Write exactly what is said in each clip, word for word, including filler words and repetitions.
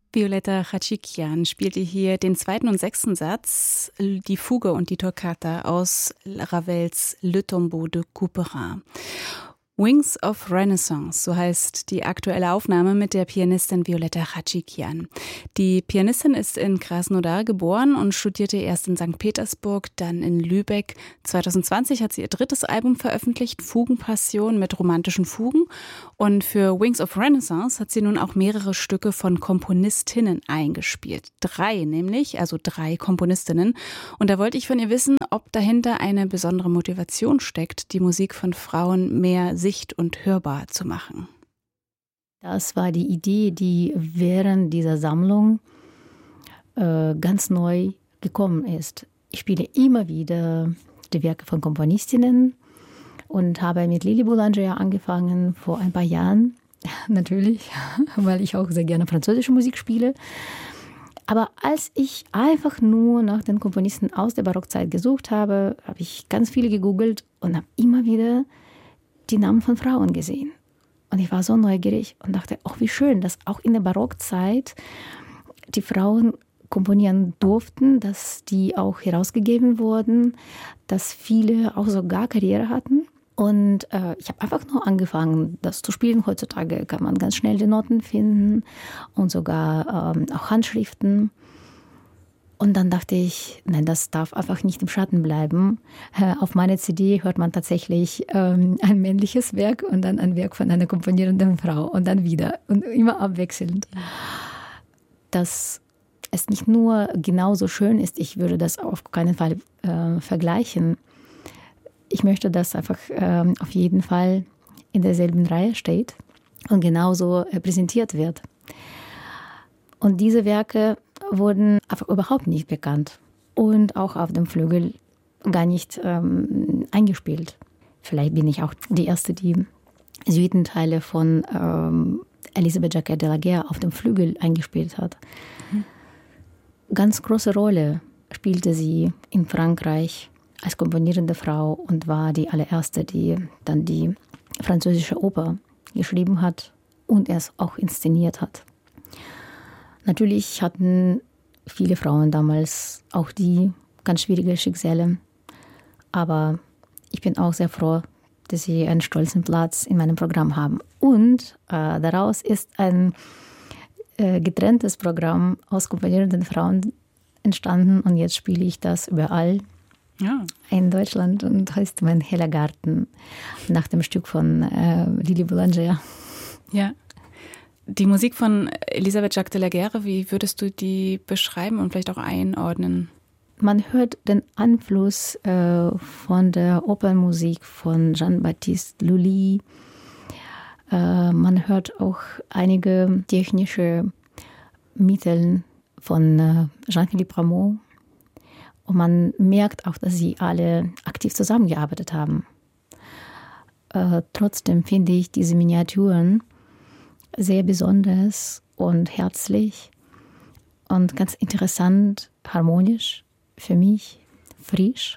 Violetta Khachikyan spielte hier den zweiten und sechsten Satz, die Fuge und die Toccata aus Ravels Le Tombeau de Couperin. Wings of Renaissance, so heißt die aktuelle Aufnahme mit der Pianistin Violetta Khachikyan. Die Pianistin ist in Krasnodar geboren und studierte erst in Sankt Petersburg, dann in Lübeck. zwanzig zwanzig hat sie ihr drittes Album veröffentlicht, Fugenpassion mit romantischen Fugen. Und für Wings of Renaissance hat sie nun auch mehrere Stücke von Komponistinnen eingespielt. Drei nämlich, also drei Komponistinnen. Und da wollte ich von ihr wissen, ob dahinter eine besondere Motivation steckt, die Musik von Frauen mehr sichtbar und hörbar zu machen. Das war die Idee, die während dieser Sammlung äh, ganz neu gekommen ist. Ich spiele immer wieder die Werke von Komponistinnen und habe mit Lili Boulanger angefangen vor ein paar Jahren, natürlich, weil ich auch sehr gerne französische Musik spiele. Aber als ich einfach nur nach den Komponisten aus der Barockzeit gesucht habe, habe ich ganz viele gegoogelt und habe immer wieder die Namen von Frauen gesehen. Und ich war so neugierig und dachte, oh, wie schön, dass auch in der Barockzeit die Frauen komponieren durften, dass die auch herausgegeben wurden, dass viele auch sogar Karriere hatten. Und äh, ich habe einfach nur angefangen, das zu spielen. Heutzutage kann man ganz schnell die Noten finden und sogar ähm, auch Handschriften. Und dann dachte ich, nein, das darf einfach nicht im Schatten bleiben. Äh, auf meiner C D hört man tatsächlich ähm, ein männliches Werk und dann ein Werk von einer komponierenden Frau und dann wieder und immer abwechselnd. Dass es nicht nur genauso schön ist, ich würde das auf keinen Fall äh, vergleichen. Ich möchte, dass einfach äh, auf jeden Fall in derselben Reihe steht und genauso äh, präsentiert wird. Und diese Werke wurden einfach überhaupt nicht bekannt und auch auf dem Flügel gar nicht ähm, eingespielt. Vielleicht bin ich auch die Erste, die Suitenteile von ähm, Elisabeth Jacquet de la Guerre auf dem Flügel eingespielt hat. Mhm. Ganz große Rolle spielte sie in Frankreich als komponierende Frau und war die allererste, die dann die französische Oper geschrieben hat und es auch inszeniert hat. Natürlich hatten viele Frauen damals auch die ganz schwierige Schicksale. Aber ich bin auch sehr froh, dass sie einen stolzen Platz in meinem Programm haben. Und äh, daraus ist ein äh, getrenntes Programm aus komponierenden Frauen entstanden. Und jetzt spiele ich das überall ja. in Deutschland und heißt Mein heller Garten nach dem Stück von äh, Lili Boulanger. Ja. Die Musik von Elisabeth Jacquet de la Guerre, wie würdest du die beschreiben und vielleicht auch einordnen? Man hört den Einfluss äh, von der Opernmusik von Jean-Baptiste Lully. Äh, man hört auch einige technische Mittel von äh, Jean-Philippe Rameau. Und man merkt auch, dass sie alle aktiv zusammengearbeitet haben. Äh, trotzdem finde ich diese Miniaturen sehr besonders und herzlich und ganz interessant, harmonisch für mich, frisch,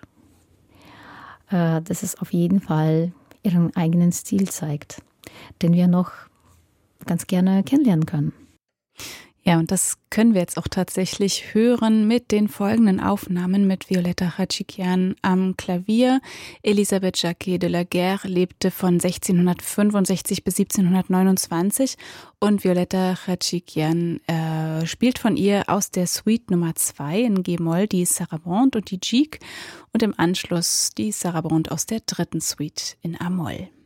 äh, dass es auf jeden Fall ihren eigenen Stil zeigt, den wir noch ganz gerne kennenlernen können. Ja, und das können wir jetzt auch tatsächlich hören mit den folgenden Aufnahmen mit Violetta Khachikyan am Klavier. Elisabeth Jacquet de la Guerre lebte von sechzehnhundertfünfundsechzig bis siebzehnhundertneunundzwanzig und Violetta Khachikyan äh, spielt von ihr aus der Suite Nummer zwei in G-Moll die Sarabande und die Gigue und im Anschluss die Sarabande aus der dritten Suite in A-Moll.